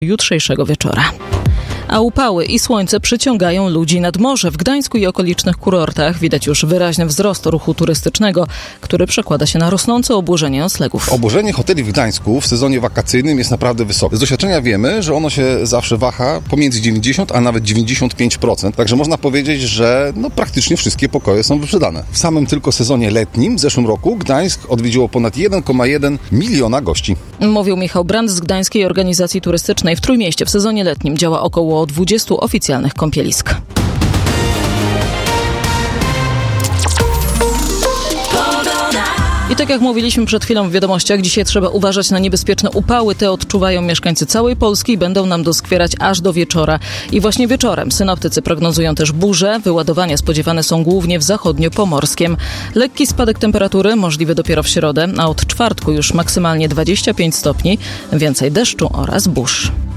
jutrzejszego wieczora. A upały i słońce przyciągają ludzi nad morze. W Gdańsku i okolicznych kurortach widać już wyraźny wzrost ruchu turystycznego, który przekłada się na rosnące oburzenie noclegów. Oburzenie hoteli w Gdańsku w sezonie wakacyjnym jest naprawdę wysokie. Z doświadczenia wiemy, że ono się zawsze waha pomiędzy 90 a nawet 95%. Także można powiedzieć, że praktycznie wszystkie pokoje są wyprzedane. W samym tylko sezonie letnim w zeszłym roku Gdańsk odwiedziło ponad 1,1 miliona gości. Mówił Michał Brandt z Gdańskiej Organizacji Turystycznej. W Trójmieście w sezonie letnim działa około 20 oficjalnych kąpielisk. I tak jak mówiliśmy przed chwilą w wiadomościach, dzisiaj trzeba uważać na niebezpieczne upały. Te odczuwają mieszkańcy całej Polski i będą nam doskwierać aż do wieczora. I właśnie wieczorem synoptycy prognozują też burze. Wyładowania spodziewane są głównie w zachodniopomorskiem. Lekki spadek temperatury możliwy dopiero w środę, a od czwartku już maksymalnie 25 stopni. Więcej deszczu oraz burz.